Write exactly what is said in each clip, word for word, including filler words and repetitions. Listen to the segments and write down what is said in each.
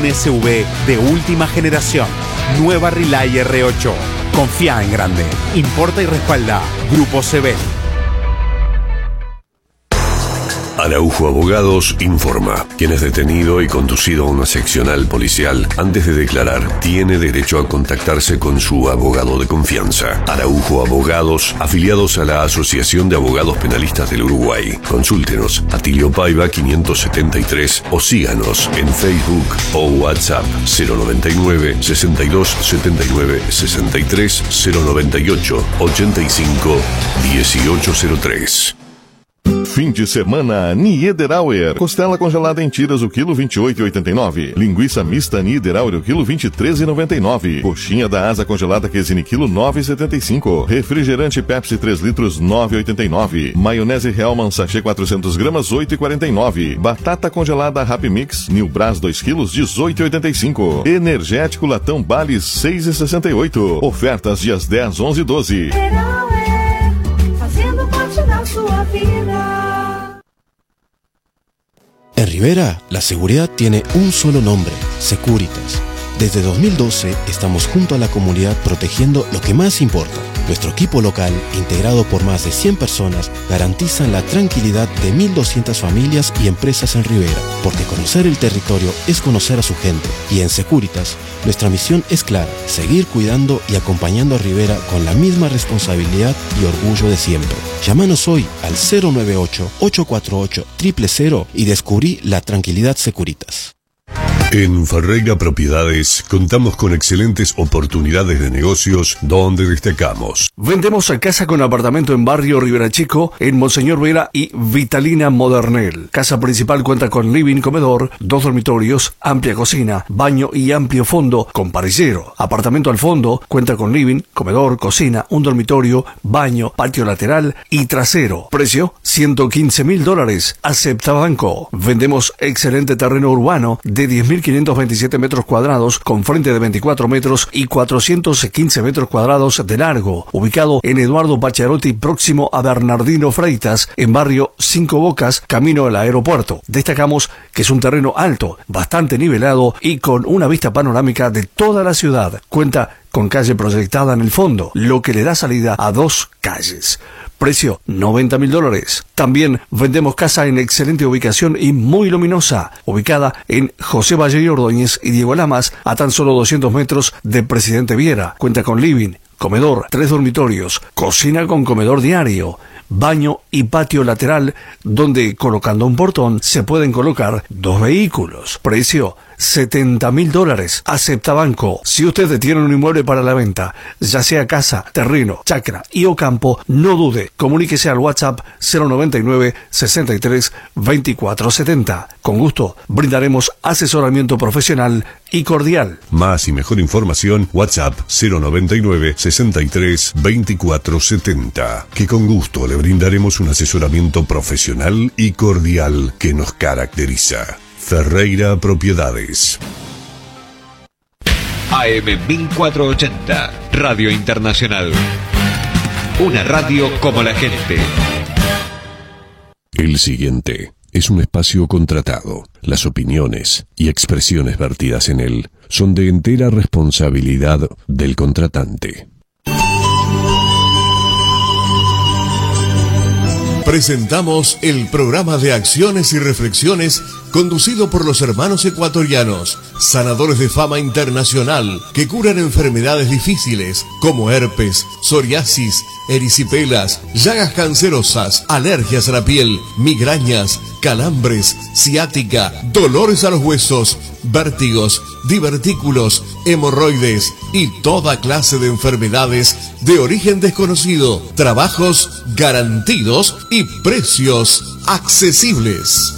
S U V de última generación. Nueva Relay R ocho. Confía en grande. Importa y respalda. Grupo Sebel. Araujo Abogados informa. Quien es detenido y conducido a una seccional policial antes de declarar tiene derecho a contactarse con su abogado de confianza. Araujo Abogados, afiliados a la Asociación de Abogados Penalistas del Uruguay. Consúltenos Atilio Paiva quinientos setenta y tres o síganos en Facebook o WhatsApp cero noventa y nueve, sesenta y dos, setenta y nueve, sesenta y tres, cero noventa y ocho, ochenta y cinco, dieciocho cero tres. Fim de semana Niederauer. Costela congelada em tiras o quilo vinte e oito reais e oitenta e nove centavos. Linguiça mista Niederauer o quilo vinte e três reais e noventa e nove centavos. Coxinha da asa congelada Quesini quilo nove reais e setenta e cinco centavos. Refrigerante Pepsi três litros nove reais e oitenta e nove centavos. Maionese Hellmann sachê quatrocentas gramas oito reais e quarenta e nove centavos. Batata congelada Happy Mix New Brás dois quilos dezoito reais e oitenta e cinco centavos. Energético Latão Bales seis reais e sessenta e oito centavos. Ofertas dias dez, onze e doze. Niederauer, fazendo parte da sua vida. En Rivera, la seguridad tiene un solo nombre, Securitas. Desde dos mil doce estamos junto a la comunidad protegiendo lo que más importa. Nuestro equipo local, integrado por más de cien personas, garantizan la tranquilidad de mil doscientas familias y empresas en Rivera, porque conocer el territorio es conocer a su gente. Y en Securitas, nuestra misión es clara, seguir cuidando y acompañando a Rivera con la misma responsabilidad y orgullo de siempre. Llámanos hoy al cero nueve ocho, ocho cuatro ocho, cero cero cero y descubrí la tranquilidad Securitas. En Ferreira Propiedades contamos con excelentes oportunidades de negocios donde destacamos. Vendemos casa con apartamento en barrio Rivera Chico, en Monseñor Vera y Vitalina Modernel. Casa principal cuenta con living, comedor, dos dormitorios, amplia cocina, baño y amplio fondo con parrillero. Apartamento al fondo cuenta con living, comedor, cocina, un dormitorio, baño, patio lateral y trasero. Precio ciento quince mil dólares. Acepta banco. Vendemos excelente terreno urbano de diez mil quinientos veintisiete metros cuadrados con frente de veinticuatro metros y cuatrocientos quince metros cuadrados de largo, ubicado en Eduardo Pacharotti, próximo a Bernardino Freitas, en barrio Cinco Bocas, camino al aeropuerto. Destacamos que es un terreno alto, bastante nivelado y con una vista panorámica de toda la ciudad. Cuenta con calle proyectada en el fondo, lo que le da salida a dos calles. Precio noventa mil dólares. También vendemos casa en excelente ubicación y muy luminosa, ubicada en José Valle y Ordóñez y Diego Lamas, a tan solo doscientos metros de Presidente Viera. Cuenta con living, comedor, tres dormitorios, cocina con comedor diario, baño y patio lateral, donde colocando un portón se pueden colocar dos vehículos. Precio setenta mil dólares. Acepta banco. Si usted tiene un inmueble para la venta, ya sea casa, terreno, chacra y o campo, no dude. Comuníquese al WhatsApp cero noventa y nueve, sesenta y tres, veinticuatro setenta. Con gusto brindaremos asesoramiento profesional y cordial. Más y mejor información, WhatsApp cero noventa y nueve, sesenta y tres, veinticuatro setenta. Que con gusto le brindaremos un asesoramiento profesional y cordial que nos caracteriza. Ferreira Propiedades. A M mil cuatrocientos ochenta, Radio Internacional. Una radio como la gente. El siguiente es un espacio contratado. Las opiniones y expresiones vertidas en él son de entera responsabilidad del contratante. Presentamos el programa de acciones y reflexiones conducido por los hermanos ecuatorianos, sanadores de fama internacional que curan enfermedades difíciles como herpes, psoriasis, erisipelas, llagas cancerosas, alergias a la piel, migrañas, calambres, ciática, dolores a los huesos, vértigos, divertículos, hemorroides y toda clase de enfermedades de origen desconocido. Trabajos garantidos y precios accesibles.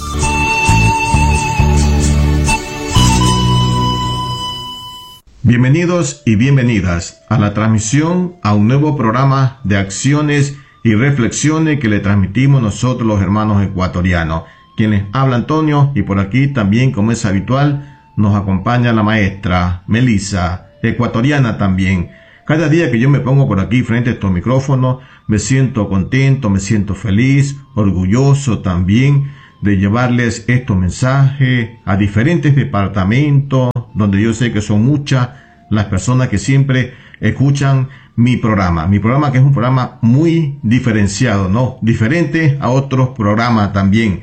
Bienvenidos y bienvenidas a la transmisión a un nuevo programa de acciones y reflexiones que le transmitimos nosotros los hermanos ecuatorianos. Quienes habla Antonio, y por aquí también, como es habitual, nos acompaña la maestra Melissa, ecuatoriana también. Cada día que yo me pongo por aquí frente a estos micrófonos, me siento contento, me siento feliz, orgulloso también de llevarles estos mensajes a diferentes departamentos donde yo sé que son muchas las personas que siempre escuchan mi programa. Mi programa que es un programa muy diferenciado, ¿no? Diferente a otros programas también.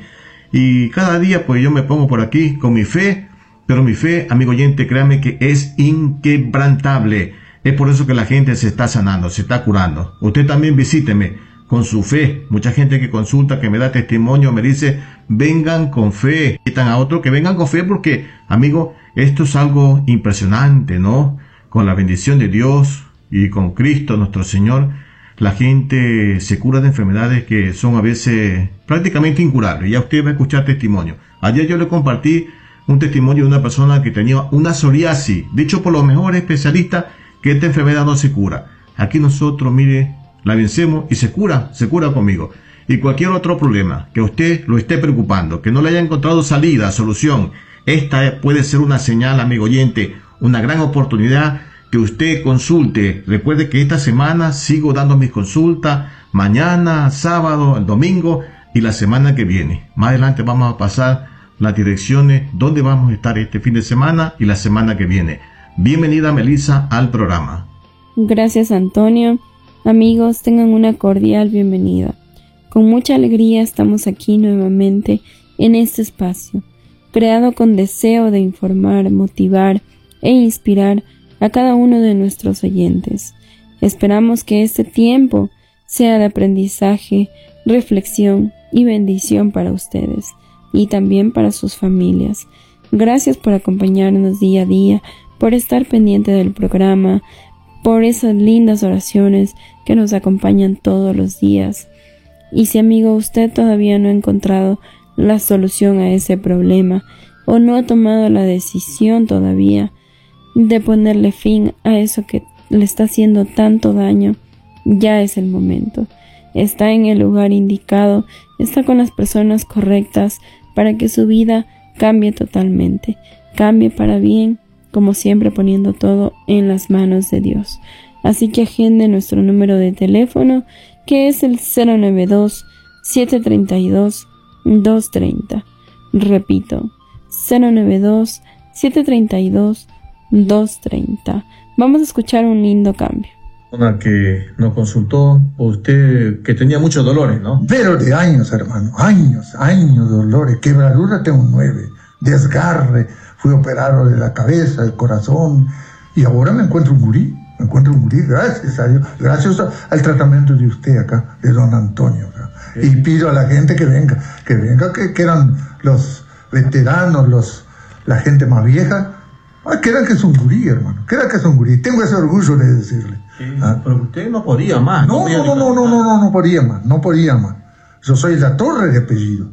Y cada día pues yo me pongo por aquí con mi fe, pero mi fe, amigo oyente, créame que es inquebrantable. Es por eso que la gente se está sanando, se está curando. Usted también visíteme con su fe. Mucha gente que consulta, que me da testimonio, me dice, vengan con fe. Están a otros que vengan con fe porque, amigo, esto es algo impresionante, ¿no? Con la bendición de Dios y con Cristo nuestro Señor, la gente se cura de enfermedades que son a veces prácticamente incurables. Ya usted va a escuchar testimonio. Ayer yo le compartí un testimonio de una persona que tenía una psoriasis, dicho por los mejores especialistas que esta enfermedad no se cura. Aquí nosotros, mire, la vencemos y se cura, se cura conmigo. Y cualquier otro problema que usted lo esté preocupando, que no le haya encontrado salida, solución, esta puede ser una señal, amigo oyente, una gran oportunidad que usted consulte. Recuerde que esta semana sigo dando mis consultas, mañana, sábado, el domingo y la semana que viene. Más adelante vamos a pasar las direcciones donde vamos a estar este fin de semana y la semana que viene. Bienvenida, Melissa, al programa. Gracias, Antonio. Amigos, tengan una cordial bienvenida. Con mucha alegría estamos aquí nuevamente en este espacio, creado con deseo de informar, motivar e inspirar a cada uno de nuestros oyentes. Esperamos que este tiempo sea de aprendizaje, reflexión y bendición para ustedes y también para sus familias. Gracias por acompañarnos día a día, por estar pendiente del programa, por esas lindas oraciones que nos acompañan todos los días. Y si, amigo, usted todavía no ha encontrado la solución a ese problema o no ha tomado la decisión todavía de ponerle fin a eso que le está haciendo tanto daño, ya es el momento. Está en el lugar indicado, está con las personas correctas para que su vida cambie totalmente, cambie para bien, como siempre poniendo todo en las manos de Dios. Así que agende nuestro número de teléfono, que es el cero nueve dos, siete tres dos, dos tres cero. Repito, cero nueve dos, siete tres dos, dos tres cero. Vamos a escuchar un lindo cambio. Una que nos consultó, usted que tenía muchos dolores, ¿no? Pero de años, hermano, años, años de dolores. Quebradura tengo nueve, desgarre, fui operado de la cabeza, del corazón, y ahora me encuentro un gurí, me encuentro un gurí, gracias a Dios, gracias a, al tratamiento de usted acá, de don Antonio. ¿Sí? Y pido a la gente que venga, que venga, que, que eran los veteranos, los, la gente más vieja, ah, que era que es un gurí, hermano, que era que es un gurí, tengo ese orgullo de decirle. Sí, ah. Pero usted no podía más. No, no, no, no, no, no, no, no podía más, no podía más. Yo soy La Torre de apellido.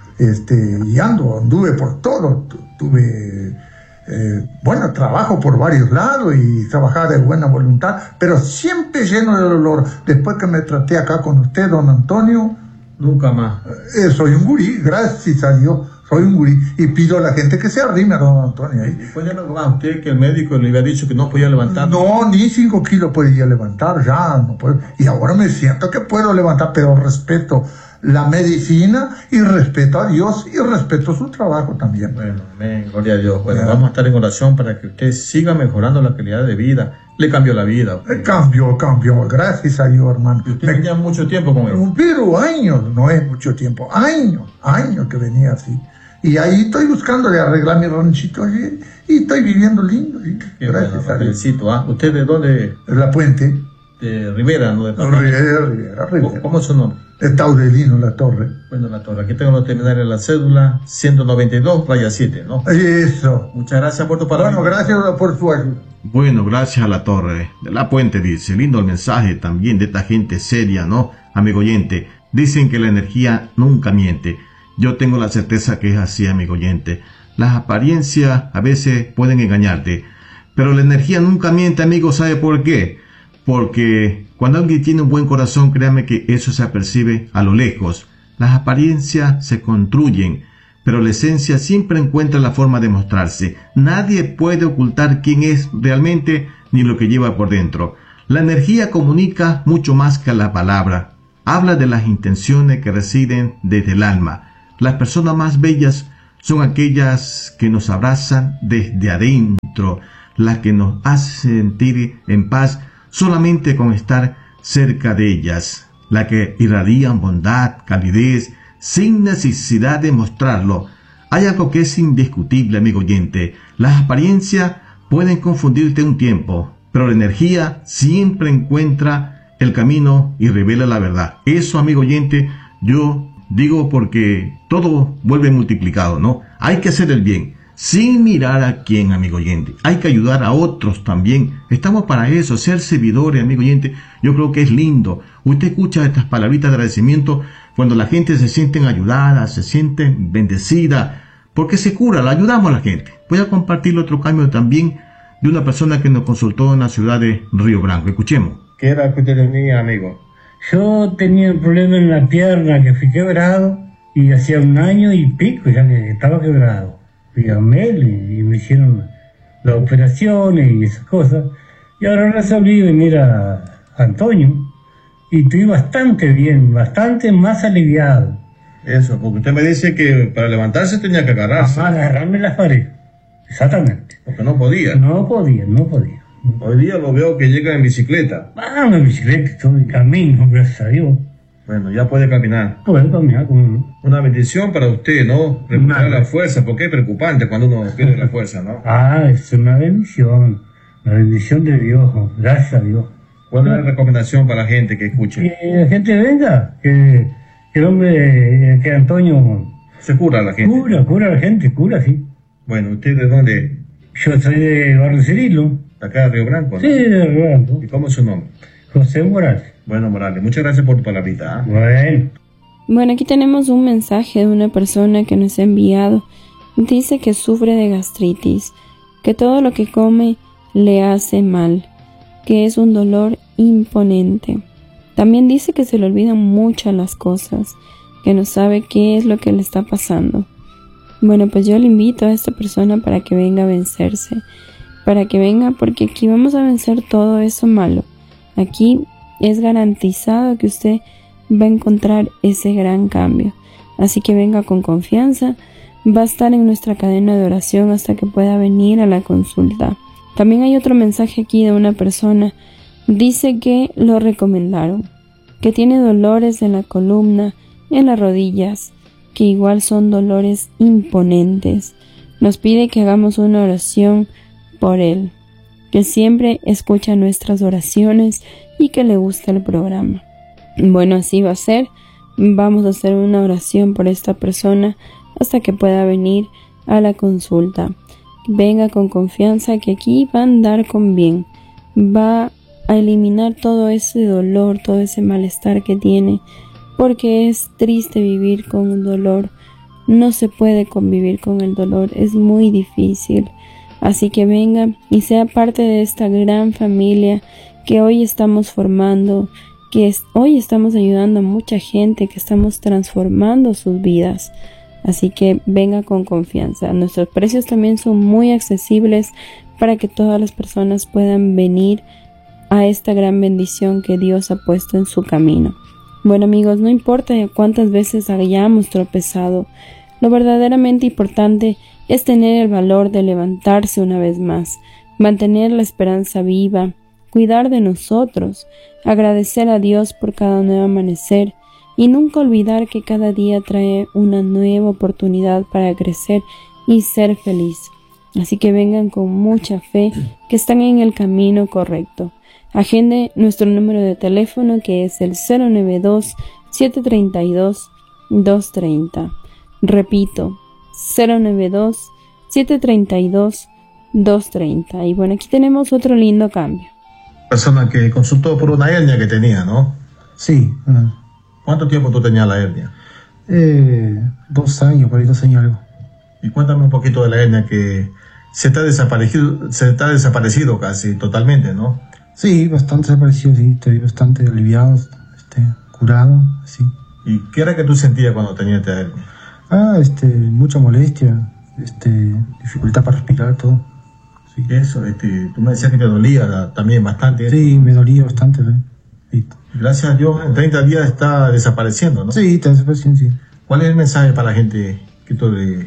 Este, y ando, anduve por todo, tuve, eh, bueno, trabajo por varios lados y trabajaba de buena voluntad, pero siempre lleno de dolor. Después que me traté acá con usted, don Antonio, nunca más. Eh, soy un gurí, gracias a Dios, soy un gurí, y pido a la gente que se arrime a don Antonio ahí. ¿Después ya no más usted que el médico le había dicho que no podía levantar? No, ni cinco kilos podía levantar, ya no puedo. Y ahora me siento que puedo levantar, pero respeto la medicina y respeto a Dios y respeto su trabajo también. Bueno, amén, gloria a Dios. Bueno, yeah. Vamos a estar en oración para que usted siga mejorando la calidad de vida. Le cambió la vida. Le cambió, cambió, gracias a Dios, hermano. ¿Y usted Me... tenía mucho tiempo con él? Pero años, no es mucho tiempo, años, años que venía así. Y ahí estoy buscando de arreglar mi ranchito allí y estoy viviendo lindo. ¿Sí? Gracias bueno, a Dios. ¿Ah? ¿Usted de dónde? De La Puente. De Rivera, ¿no? De Rivera, Rivera, Rivera. ¿Cómo es su nombre? De Taurelino, La Torre. Bueno, La Torre. Aquí tengo los terminales de la cédula ciento noventa y dos, raya siete, ¿no? Eso. Muchas gracias por tu palabra. Bueno, gracias por su ayuda. Bueno, gracias a La Torre. De La Puente dice, lindo el mensaje también de esta gente seria, ¿no? Amigo oyente, dicen que la energía nunca miente. Yo tengo la certeza que es así, amigo oyente. Las apariencias a veces pueden engañarte, pero la energía nunca miente, amigo. ¿Sabe por qué? Porque cuando alguien tiene un buen corazón, créame que eso se apercibe a lo lejos. Las apariencias se construyen, pero la esencia siempre encuentra la forma de mostrarse. Nadie puede ocultar quién es realmente ni lo que lleva por dentro. La energía comunica mucho más que la palabra. Habla de las intenciones que residen desde el alma. Las personas más bellas son aquellas que nos abrazan desde adentro, las que nos hacen sentir en paz solamente con estar cerca de ellas, las que irradian bondad, calidez, sin necesidad de mostrarlo. Hay algo que es indiscutible, amigo oyente. Las apariencias pueden confundirte un tiempo, pero la energía siempre encuentra el camino y revela la verdad. Eso, amigo oyente, yo digo porque todo vuelve multiplicado, ¿no? Hay que hacer el bien, sin mirar a quién, amigo oyente. Hay que ayudar a otros también. Estamos para eso, ser servidores, amigo oyente. Yo creo que es lindo. Usted escucha estas palabritas de agradecimiento cuando la gente se siente ayudada, se siente bendecida, porque se cura, la ayudamos a la gente. Voy a compartir otro cambio también de una persona que nos consultó en la ciudad de Río Branco. Escuchemos. ¿Qué era que usted tenía, amigo? Yo tenía un problema en la pierna, que fui quebrado, y hacía un año y pico ya que estaba quebrado. Fui a Mel y, y me hicieron las operaciones y esas cosas. Y ahora resolví venir a, a Antonio, y estoy bastante bien, bastante más aliviado. Eso, porque usted me dice que para levantarse tenía que agarrarse. Ajá, agarrarme las paredes, exactamente. Porque no podía. No podía, no podía. Hoy día lo veo que llega en bicicleta. Ah, en bicicleta, estoy en camino, gracias a Dios. Bueno, ya puede caminar. Puede caminar con... Una bendición para usted, ¿no? Recuperar la fuerza, porque es preocupante cuando uno pierde la fuerza, ¿no? Ah, es una bendición. La bendición de Dios, gracias a Dios. ¿Cuál es la recomendación para la gente que escuche? Que la gente venga, que, que el hombre, que Antonio... Se cura a la gente. Cura, cura a la gente, cura, sí. Bueno, ¿usted de dónde? Yo soy de Barrio Cirilo. ¿De acá de Río Branco, no? Sí, de Río Branco. ¿Y cómo es su nombre? José Morales. Bueno, Morales, muchas gracias por tu palabrita. ¿eh? Bueno. Bueno, aquí tenemos un mensaje de una persona que nos ha enviado. Dice que sufre de gastritis, que todo lo que come le hace mal, que es un dolor imponente. También dice que se le olvidan muchas las cosas, que no sabe qué es lo que le está pasando. Bueno, pues yo le invito a esta persona para que venga a vencerse, para que venga, porque aquí vamos a vencer todo eso malo. Aquí es garantizado que usted va a encontrar ese gran cambio. Así que venga con confianza, va a estar en nuestra cadena de oración hasta que pueda venir a la consulta. También hay otro mensaje aquí de una persona. Dice que lo recomendaron, que tiene dolores en la columna, en las rodillas, que igual son dolores imponentes. Nos pide que hagamos una oración por él, que siempre escucha nuestras oraciones y que le gusta el programa. Bueno, así va a ser. Vamos a hacer una oración por esta persona hasta que pueda venir a la consulta. Venga con confianza que aquí va a andar con bien. Va a eliminar todo ese dolor, todo ese malestar que tiene, porque es triste vivir con un dolor. No se puede convivir con el dolor, es muy difícil. Así que venga y sea parte de esta gran familia que hoy estamos formando, que es, hoy estamos ayudando a mucha gente, que estamos transformando sus vidas. Así que venga con confianza. Nuestros precios también son muy accesibles para que todas las personas puedan venir a esta gran bendición que Dios ha puesto en su camino. Bueno, amigos, no importa cuántas veces hayamos tropezado, lo verdaderamente importante es tener el valor de levantarse una vez más, mantener la esperanza viva, cuidar de nosotros, agradecer a Dios por cada nuevo amanecer y nunca olvidar que cada día trae una nueva oportunidad para crecer y ser feliz. Así que vengan con mucha fe, que están en el camino correcto. Agende nuestro número de teléfono, que es el cero nueve dos, siete tres dos, dos tres cero. Repito, cero nueve dos, siete tres dos, dos tres cero. Y bueno, aquí tenemos otro lindo cambio. Persona que consultó por una hernia que tenía, ¿no? Sí. Uh, ¿Cuánto tiempo tú tenías la hernia? Eh, dos años, por ahí dos años algo. Y cuéntame un poquito de la hernia, que se está desaparecido, se está desaparecido casi totalmente, ¿no? Sí, bastante desaparecido, sí, estoy bastante aliviado, este, curado, sí. ¿Y qué era que tú sentías cuando tenías esta hernia? Ah, este, mucha molestia, este, dificultad para respirar, todo. Sí. Eso, este, tú me decías que te dolía también bastante. ¿eh? Sí, me dolía bastante, sí. Gracias a Dios, en treinta días está desapareciendo, ¿no? Sí, está desapareciendo, sí. ¿Cuál es el mensaje para la gente que tú le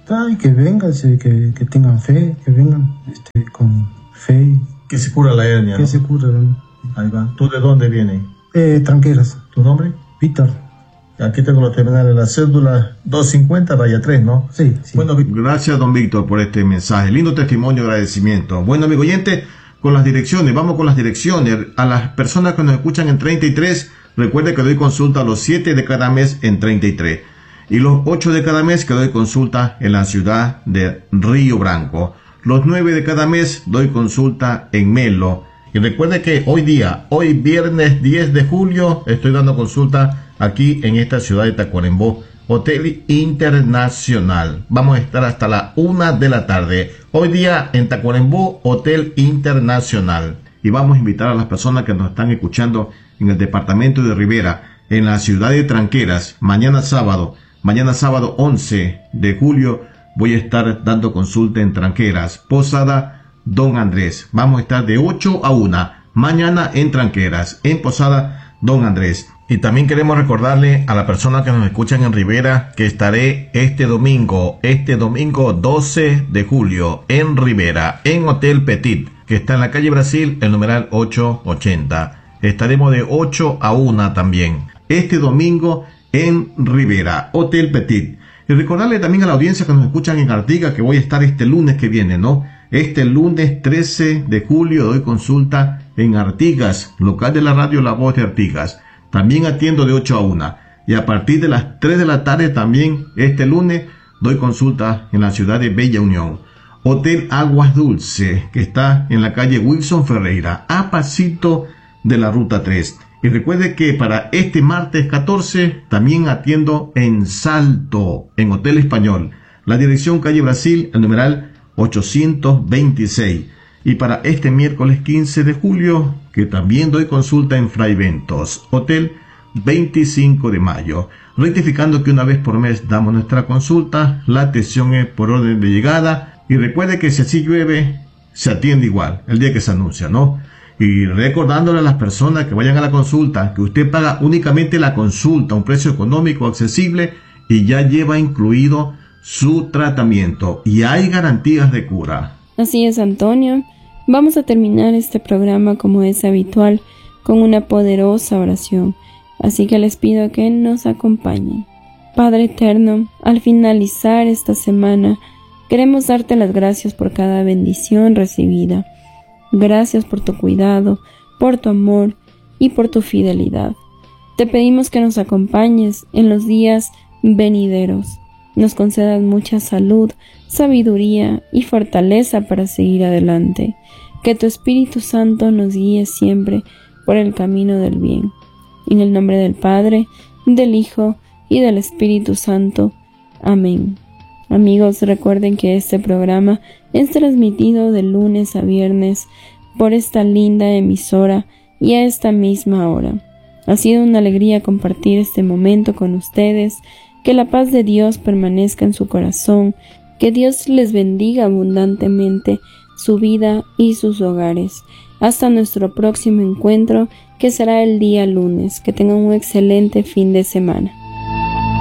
Ay, que vengan, sí, que, que tengan fe, que vengan este, con fe. Que se cura la hernia, Que ¿no? se cura, ¿no? Ahí va. ¿Tú de dónde vienes? Eh, Tranqueras. ¿Tu nombre? Víctor. Aquí tengo los terminales de la cédula doscientos cincuenta, raya tres, ¿no? Sí, sí. Bueno, gracias, don Víctor, por este mensaje. Lindo testimonio, agradecimiento. Bueno, amigo oyente, con las direcciones, vamos con las direcciones. A las personas que nos escuchan en treinta y tres, recuerde que doy consulta a los siete de cada mes en treinta y tres. Y los ocho de cada mes que doy consulta en la ciudad de Río Branco. Los nueve de cada mes doy consulta en Melo. Y recuerde que hoy día, hoy viernes diez de julio, estoy dando consulta aquí en esta ciudad de Tacuarembó, Hotel Internacional. Vamos a estar hasta la una de la tarde. Hoy día en Tacuarembó, Hotel Internacional. Y vamos a invitar a las personas que nos están escuchando en el departamento de Rivera, en la ciudad de Tranqueras, mañana sábado, mañana sábado once de julio, voy a estar dando consulta en Tranqueras, Posada Don Andrés. Vamos a estar de ocho a una, mañana en Tranqueras, en Posada Don Andrés. Y también queremos recordarle a la persona que nos escuchan en Rivera que estaré este domingo, este domingo doce de julio en Rivera, en Hotel Petit, que está en la calle Brasil, el numeral ochocientos ochenta. Estaremos de ocho a una también, este domingo en Rivera, Hotel Petit. Y recordarle también a la audiencia que nos escuchan en Artigas que voy a estar este lunes que viene, ¿no? Este lunes trece de julio doy consulta en Artigas, local de la radio La Voz de Artigas. También atiendo de ocho a una. Y a partir de las tres de la tarde también, este lunes, doy consulta en la ciudad de Bella Unión. Hotel Aguas Dulce, que está en la calle Wilson Ferreira, a pasito de la ruta tres. Y recuerde que para este martes catorce también atiendo en Salto, en Hotel Español. La dirección calle Brasil, el numeral ochocientos veintiséis. Y para este miércoles quince de julio, que también doy consulta en Fray Ventos, Hotel veinticinco de mayo. Rectificando que una vez por mes damos nuestra consulta, la atención es por orden de llegada. Y recuerde que si así llueve, se atiende igual, el día que se anuncia, ¿no? Y recordándole a las personas que vayan a la consulta, que usted paga únicamente la consulta, un precio económico, accesible, y ya lleva incluido su tratamiento. Y hay garantías de cura. Así es, Antonio. Vamos a terminar este programa como es habitual, con una poderosa oración. Así que les pido que nos acompañen. Padre eterno, al finalizar esta semana, queremos darte las gracias por cada bendición recibida. Gracias por tu cuidado, por tu amor y por tu fidelidad. Te pedimos que nos acompañes en los días venideros. Nos concedas mucha salud, sabiduría y fortaleza para seguir adelante. Que tu Espíritu Santo nos guíe siempre por el camino del bien. En el nombre del Padre, del Hijo y del Espíritu Santo. Amén. Amigos, recuerden que este programa es transmitido de lunes a viernes por esta linda emisora y a esta misma hora. Ha sido una alegría compartir este momento con ustedes. Que la paz de Dios permanezca en su corazón. Que Dios les bendiga abundantemente su vida y sus hogares. Hasta nuestro próximo encuentro, que será el día lunes. Que tengan un excelente fin de semana.